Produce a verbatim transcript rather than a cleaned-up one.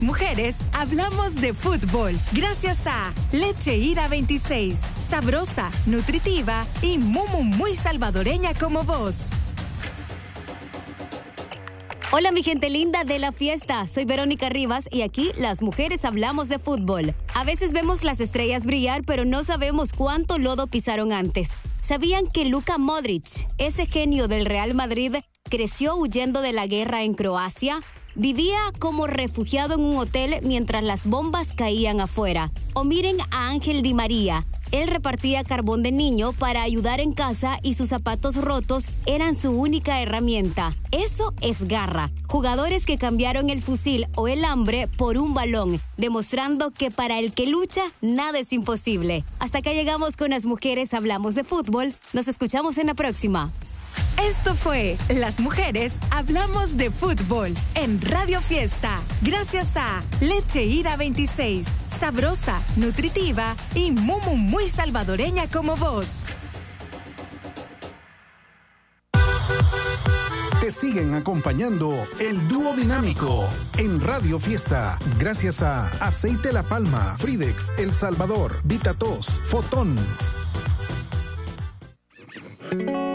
Mujeres, hablamos de fútbol. Gracias a Leche Ira veintiséis, sabrosa, nutritiva y muy, muy salvadoreña como vos. Hola mi gente linda de la fiesta, soy Verónica Rivas y aquí las mujeres hablamos de fútbol. A veces vemos las estrellas brillar, pero no sabemos cuánto lodo pisaron antes. ¿Sabían que Luka Modric, ese genio del Real Madrid, creció huyendo de la guerra en Croacia? Vivía como refugiado en un hotel mientras las bombas caían afuera. O miren a Ángel Di María. Él repartía carbón de niño para ayudar en casa y sus zapatos rotos eran su única herramienta. Eso es garra. Jugadores que cambiaron el fusil o el hambre por un balón, demostrando que para el que lucha, nada es imposible. Hasta acá llegamos con Las Mujeres Hablamos de Fútbol. Nos escuchamos en la próxima. Esto fue Las Mujeres Hablamos de Fútbol en Radio Fiesta. Gracias a Leche Ira veintiséis, sabrosa, nutritiva y muy, muy salvadoreña como vos. Te siguen acompañando el dúo dinámico en Radio Fiesta. Gracias a Aceite La Palma, Fridex, El Salvador, Vitatos, Fotón.